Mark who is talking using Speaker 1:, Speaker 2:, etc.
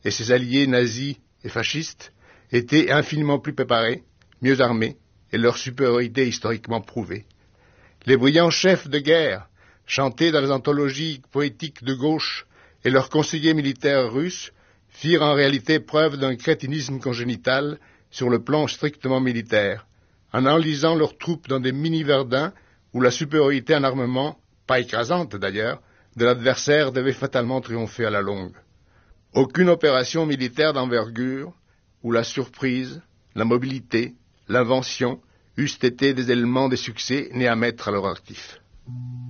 Speaker 1: et ses alliés nazis et fascistes étaient infiniment plus préparés, mieux armés, et leur supériorité historiquement prouvée. Les brillants chefs de guerre, chantés dans les anthologies poétiques de gauche, et leurs conseillers militaires russes firent en réalité preuve d'un crétinisme congénital sur le plan strictement militaire, en enlisant leurs troupes dans des mini-Verdun où la supériorité en armement, pas écrasante d'ailleurs, de l'adversaire devait fatalement triompher à la longue. Aucune opération militaire d'envergure où la surprise, la mobilité, l'invention eussent été des éléments de succès nés à mettre à leur actif.